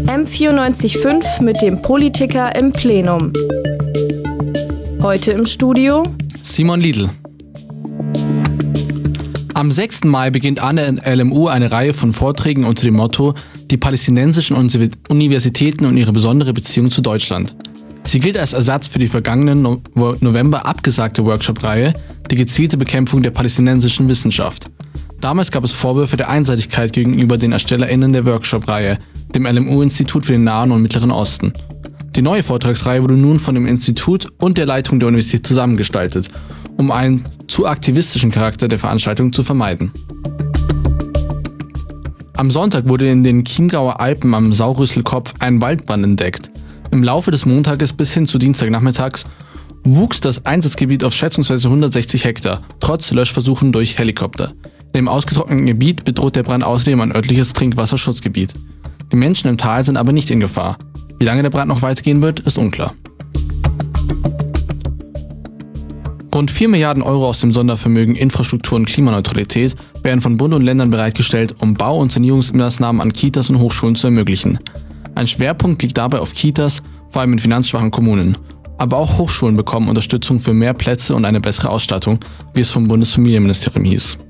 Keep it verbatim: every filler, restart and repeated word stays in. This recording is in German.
M vierundneunzig Komma fünf mit dem Politiker im Plenum. Heute im Studio Simon Liedl. Am sechsten Mai beginnt an der L M U eine Reihe von Vorträgen unter dem Motto »Die palästinensischen Universitäten und ihre besondere Beziehung zu Deutschland«. Sie gilt als Ersatz für die vergangenen no- November abgesagte Workshop-Reihe »Die gezielte Bekämpfung der palästinensischen Wissenschaft«. Damals gab es Vorwürfe der Einseitigkeit gegenüber den ErstellerInnen der Workshop-Reihe, dem L M U-Institut für den Nahen und Mittleren Osten. Die neue Vortragsreihe wurde nun von dem Institut und der Leitung der Universität zusammengestaltet, um einen zu aktivistischen Charakter der Veranstaltung zu vermeiden. Am Sonntag wurde in den Chiemgauer Alpen am Saugrüsselkopf ein Waldbrand entdeckt. Im Laufe des Montages bis hin zu Dienstagnachmittags wuchs das Einsatzgebiet auf schätzungsweise hundertsechzig Hektar, trotz Löschversuchen durch Helikopter. Im ausgetrockneten Gebiet bedroht der Brand außerdem ein örtliches Trinkwasserschutzgebiet. Die Menschen im Tal sind aber nicht in Gefahr. Wie lange der Brand noch weitergehen wird, ist unklar. Rund vier Milliarden Euro aus dem Sondervermögen Infrastruktur und Klimaneutralität werden von Bund und Ländern bereitgestellt, um Bau- und Sanierungsmaßnahmen an Kitas und Hochschulen zu ermöglichen. Ein Schwerpunkt liegt dabei auf Kitas, vor allem in finanzschwachen Kommunen. Aber auch Hochschulen bekommen Unterstützung für mehr Plätze und eine bessere Ausstattung, wie es vom Bundesfamilienministerium hieß.